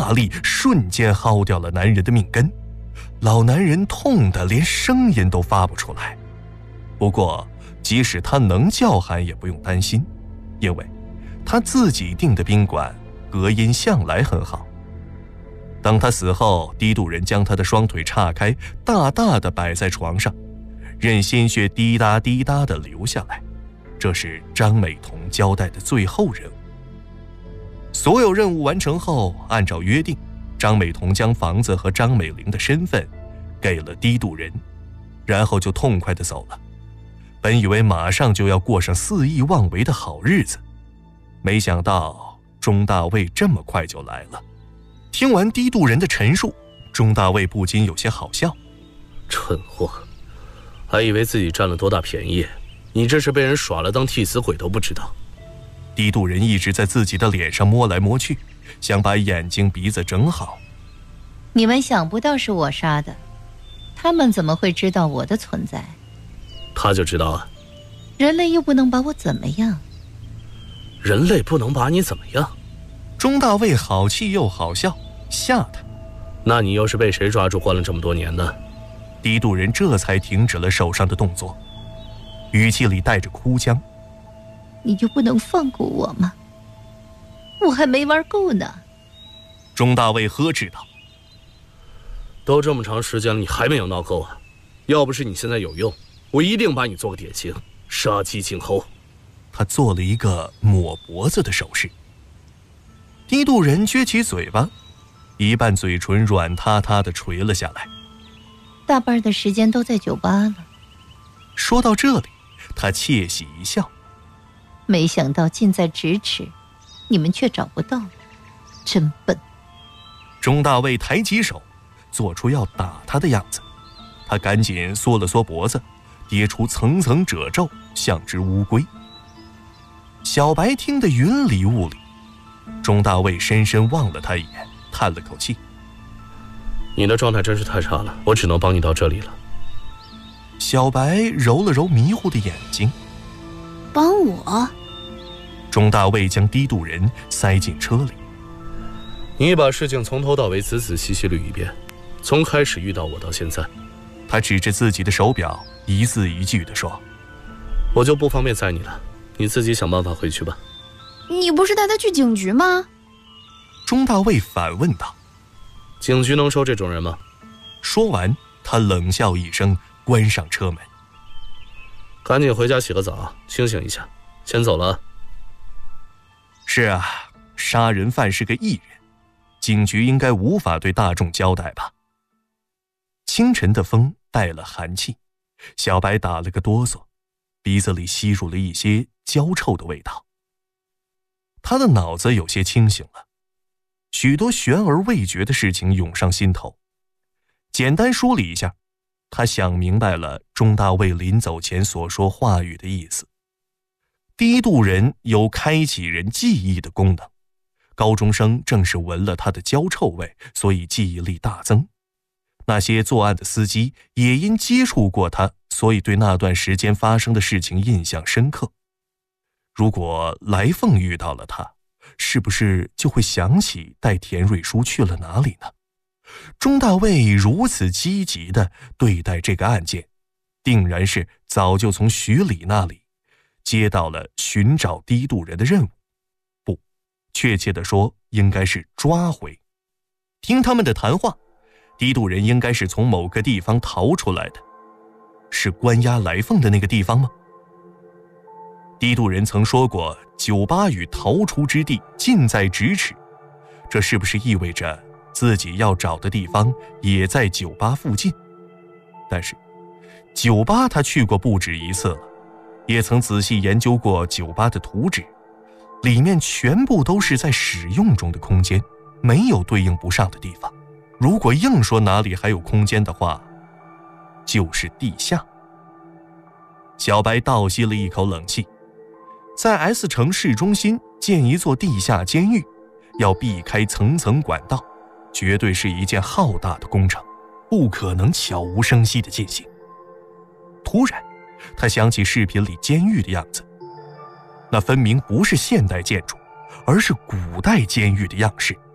大力瞬间薅掉了男人的命根，老男人痛得连声音都发不出来。不过即使他能叫喊也不用担心，因为他自己订的宾馆隔音向来很好。等他死后，低度人将他的双腿岔开，大大的摆在床上，任鲜血滴答滴答的流下来。这是张美彤交代的最后任务。所有任务完成后，按照约定，张美彤将房子和张美玲的身份给了低度人，然后就痛快地走了。本以为马上就要过上肆意妄为的好日子，没想到钟大卫这么快就来了。听完低度人的陈述，钟大卫不禁有些好笑。 蠢货，还以为自己占了多大便宜，你这是被人耍了当替死鬼都不知道。 低度人一直在自己的脸上摸来摸去，想把眼睛鼻子整好。 你们想不到是我杀的，他们怎么会知道我的存在？ 他就知道啊。 人类又不能把我怎么样。 人类不能把你怎么样？ 钟大卫好气又好笑，吓他。 那你又是被谁抓住关了这么多年的？ 低度人这才停止了手上的动作，语气里带着哭腔。 你就不能放过我吗？我还没玩够呢。 钟大卫呵斥道。 都这么长时间了，你还没有闹够啊？要不是你现在有用，我一定把你做个典型，杀鸡儆猴。 他做了一个抹脖子的手势。低度人撅起嘴巴，一半嘴唇软塌塌地垂了下来。 大半的时间都在酒吧了。 说到这里，他窃喜一笑。 没想到近在咫尺，你们却找不到，真笨。 钟大卫抬起手，做出要打他的样子。他赶紧缩了缩脖子，跌出层层褶皱，像只乌龟。小白听得云里雾里，钟大卫深深望了他一眼，叹了口气。 你的状态真是太差了，我只能帮你到这里了。 小白揉了揉迷糊的眼睛。 帮我？ 钟大卫将低度人塞进车里。 你把事情从头到尾仔仔细细捋一遍，从开始遇到我到现在。 他指着自己的手表，一字一句地说。 我就不方便载你了，你自己想办法回去吧。 你不是带他去警局吗？ 钟大卫反问道。 警局能收这种人吗？ 说完，他冷笑一声，关上车门。 赶紧回家洗个澡，清醒一下，先走了。 是啊，杀人犯是个艺人，警局应该无法对大众交代吧。清晨的风带了寒气，小白打了个哆嗦，鼻子里吸入了一些焦臭的味道。他的脑子有些清醒了，许多悬而未决的事情涌上心头。简单梳理一下，他想明白了钟大卫临走前所说话语的意思。低度人有开启人记忆的功能，高中生正是闻了他的焦臭味，所以记忆力大增。那些作案的司机也因接触过他，所以对那段时间发生的事情印象深刻。如果来凤遇到了他，是不是就会想起带田瑞书去了哪里呢？钟大卫如此积极地对待这个案件，定然是早就从徐礼那里接到了寻找低度人的任务。不，确切地说，应该是抓回。听他们的谈话，低度人应该是从某个地方逃出来的。是关押来凤的那个地方吗？低度人曾说过，酒吧与逃出之地近在咫尺，这是不是意味着自己要找的地方也在酒吧附近？但是酒吧他去过不止一次了，也曾仔细研究过酒吧的图纸，里面全部都是在使用中的空间，没有对应不上的地方。如果硬说哪里还有空间的话，就是地下。小白倒吸了一口冷气，在 S 城市中心建一座地下监狱，要避开层层管道，绝对是一件浩大的工程，不可能悄无声息地进行。突然他想起视频里监狱的样子，那分明不是现代建筑，而是古代监狱的样式。